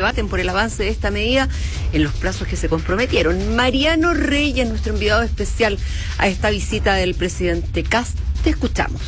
debaten por el avance de esta medida en los plazos que se comprometieron. Mariano Reyes, nuestro enviado especial a esta visita del presidente Kast. Te escuchamos.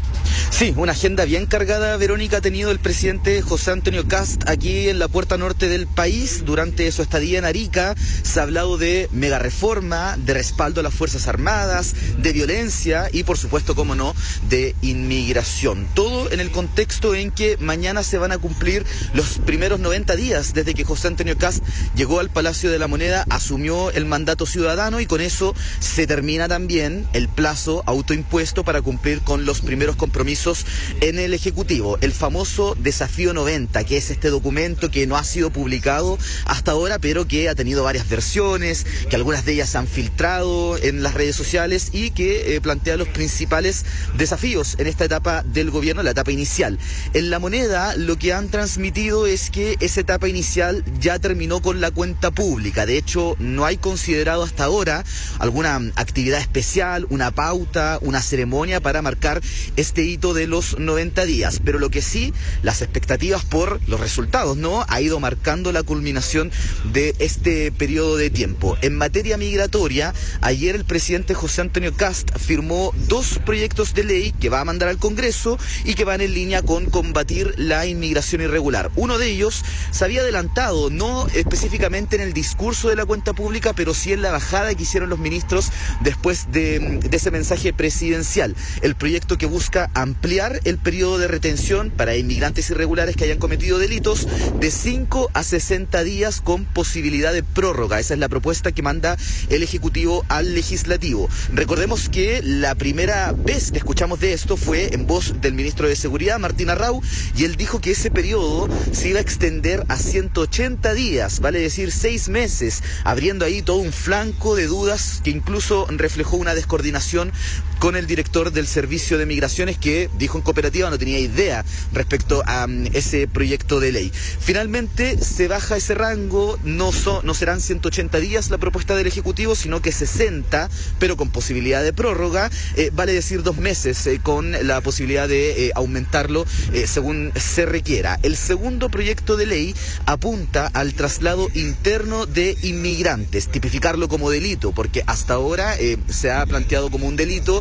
Sí, una agenda bien cargada, Verónica, ha tenido el presidente José Antonio Kast aquí en la puerta norte del país. Durante su estadía en Arica se ha hablado de megareforma, de respaldo a las Fuerzas Armadas, de violencia y, por supuesto, cómo no, de inmigración. Todo en el contexto en que mañana se van a cumplir los primeros 90 días desde que José Antonio Kast llegó al Palacio de la Moneda, asumió el mandato ciudadano y con eso se termina también el plazo autoimpuesto para cumplir con los primeros compromisos en el Ejecutivo, el famoso Desafío 90, que es este documento que no ha sido publicado hasta ahora, pero que ha tenido varias versiones, que algunas de ellas se han filtrado en las redes sociales y que plantea los principales desafíos en esta etapa del gobierno, la etapa inicial. En La Moneda lo que han transmitido es que esa etapa inicial ya terminó con la cuenta pública. De hecho, no hay considerado hasta ahora alguna actividad especial, una pauta, una ceremonia para marcar este hito de los 90 días, pero lo que sí, las expectativas por los resultados, ¿no? Ha ido marcando la culminación de este periodo de tiempo. En materia migratoria, ayer el presidente José Antonio Kast firmó 2 proyectos de ley que va a mandar al Congreso y que van en línea con combatir la inmigración irregular. Uno de ellos se había adelantado, no específicamente en el discurso de la cuenta pública, pero sí en la bajada que hicieron los ministros después de ese mensaje presidencial. El proyecto que busca ampliar el periodo de retención para inmigrantes irregulares que hayan cometido delitos de 5 a 60 días con posibilidad de prórroga. Esa es la propuesta que manda el Ejecutivo al Legislativo. Recordemos que la primera vez que escuchamos de esto fue en voz del ministro de Seguridad, Martín Arrau, y él dijo que ese periodo se iba a extender a 180 días, vale decir 6 meses, abriendo ahí todo un flanco de dudas que incluso reflejó una descoordinación con el director del Servicio de Migraciones, que dijo en cooperativa no tenía idea respecto a ese proyecto de ley. Finalmente se baja ese rango, no serán 180 días la propuesta del Ejecutivo, sino que 60, pero con posibilidad de prórroga, vale decir 2 meses, con la posibilidad de aumentarlo según se requiera. El segundo proyecto de ley apunta al traslado interno de inmigrantes, tipificarlo como delito, porque hasta ahora se ha planteado como un delito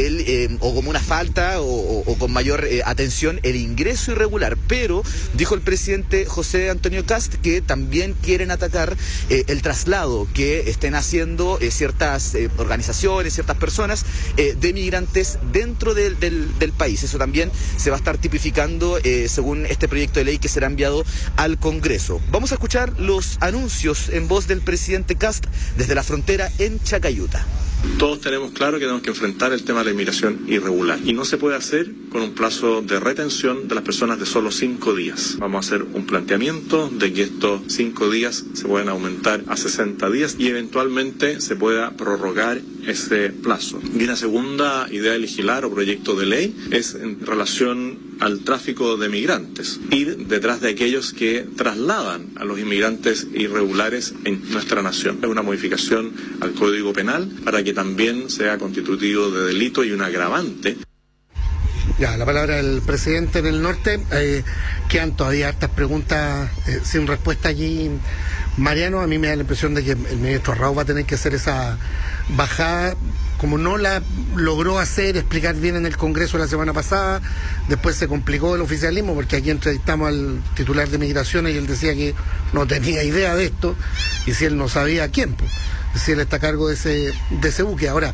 o como una falta o con mayor atención el ingreso irregular, pero dijo el presidente José Antonio Kast que también quieren atacar el traslado que estén haciendo ciertas organizaciones, ciertas personas de migrantes dentro del país. Eso también se va a estar tipificando según este proyecto de ley que será enviado al Congreso. Vamos a escuchar los anuncios en voz del presidente Kast desde la frontera en Chacayuta. Todos tenemos claro que tenemos que enfrentar el tema de la inmigración irregular y no se puede hacer con un plazo de retención de las personas de solo 5 días. Vamos a hacer un planteamiento de que estos 5 días se pueden aumentar a 60 días y eventualmente se pueda prorrogar ese plazo. Y una segunda idea de legislar o proyecto de ley es en relación al tráfico de migrantes, ir detrás de aquellos que trasladan a los inmigrantes irregulares en nuestra nación. Es una modificación al Código Penal para que también sea constitutivo de delito y un agravante. Ya, la palabra del presidente en el norte. Quedan todavía hartas preguntas sin respuesta allí. Mariano, a mí me da la impresión de que el ministro Arrau va a tener que hacer esa bajada, como no la logró explicar bien en el Congreso la semana pasada. Después se complicó el oficialismo porque aquí entrevistamos al titular de Migraciones y él decía que no tenía idea de esto, y si él no sabía, ¿a quién? Pues, si él está a cargo de ese buque. Ahora,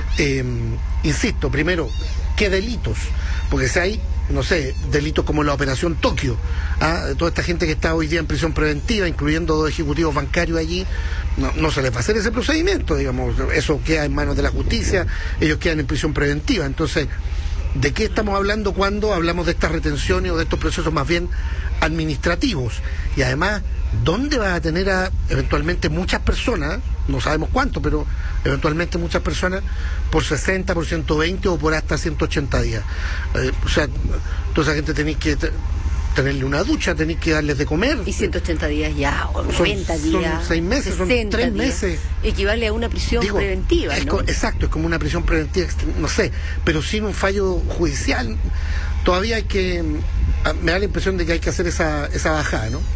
insisto, primero, ¿qué delitos? Porque si hay, no sé, delitos como la Operación Tokio, toda esta gente que está hoy día en prisión preventiva, incluyendo 2 ejecutivos bancarios allí, no se les va a hacer ese procedimiento, digamos, eso queda en manos de la justicia, ellos quedan en prisión preventiva. Entonces, ¿de qué estamos hablando cuando hablamos de estas retenciones o de estos procesos más bien administrativos? Y además, ¿dónde va a tener eventualmente muchas personas, no sabemos cuánto, pero eventualmente muchas personas, por 60, por 120 o por hasta 180 días? O sea, toda esa gente tenéis que tenerle una ducha, tenéis que darles de comer. Y 180 días ya, o 90 días. Son 6 meses, son 3 meses. Equivale a una prisión preventiva, ¿no? Exacto, es como una prisión preventiva, no sé, pero sin un fallo judicial. Todavía hay que, me da la impresión de que hay que hacer esa bajada, ¿no?